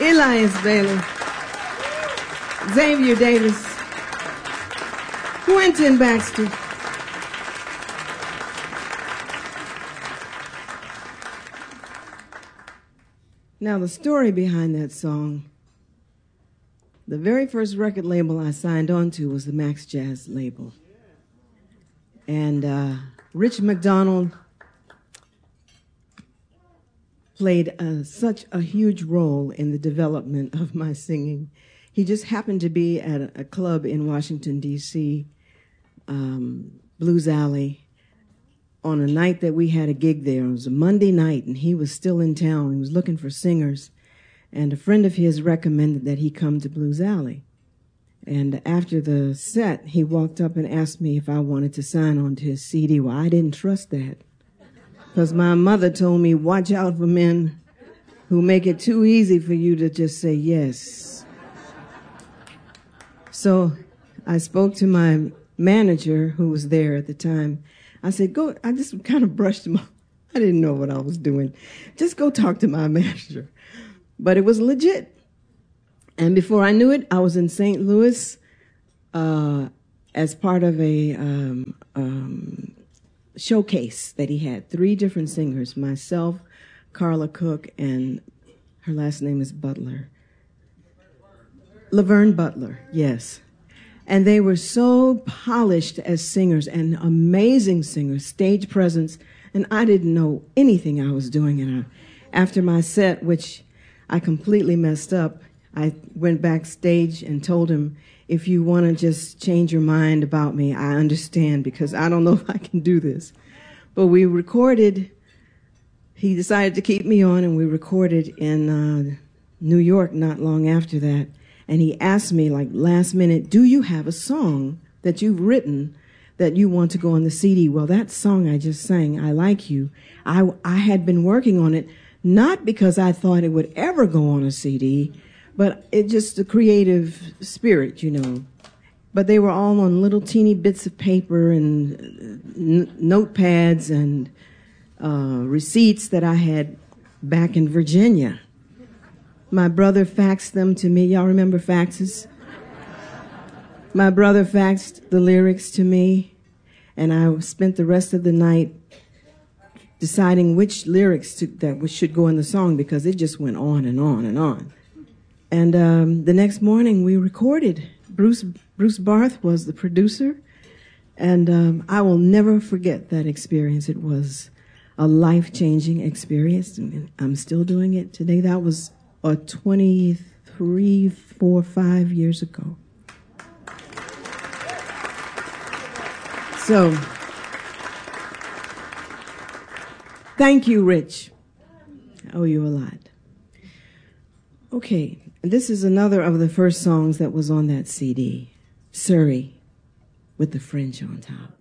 Elias Bailey, Xavier Davis, Quentin Baxter. Now, the story behind that song, the very first record label I signed on to was the Max Jazz label. And Rich McDonald played such a huge role in the development of my singing. He just happened to be at a club in Washington, D.C., Blues Alley, on a night that we had a gig there. It was a Monday night, and he was still in town. He was looking for singers, and a friend of his recommended that he come to Blues Alley. And after the set, he walked up and asked me if I wanted to sign on to his CD. Well, I didn't trust that, because my mother told me, watch out for men who make it too easy for you to just say yes. So I spoke to my manager, who was there at the time. I said, go. I just kind of brushed him off. I didn't know what I was doing. Just go talk to my manager. But it was legit. And before I knew it, I was in St. Louis as part of a showcase that he had. 3 different singers, myself, Carla Cook, and her last name is Butler. Laverne Butler, yes. And they were so polished as singers and amazing singers, stage presence, and I didn't know anything I was doing. And after my set, which I completely messed up, I went backstage and told him, if you want to just change your mind about me, I understand, because I don't know if I can do this. But we recorded, he decided to keep me on, and we recorded in New York not long after that. And he asked me, like, last minute, do you have a song that you've written that you want to go on the CD? Well, that song I just sang, I Like You, I had been working on it, not because I thought it would ever go on a CD, but it just the creative spirit, you know. But they were all on little teeny bits of paper and notepads and receipts that I had back in Virginia. My brother faxed them to me. Y'all remember faxes? My brother faxed the lyrics to me, and I spent the rest of the night deciding which lyrics that should go in the song, because it just went on and on and on. And the next morning we recorded. Bruce Barth was the producer, and I will never forget that experience. It was a life-changing experience, and I'm still doing it today. That was 23, 4, 5 years ago. So, thank you, Rich. I owe you a lot. Okay, this is another of the first songs that was on that CD, Surrey, with the French on top.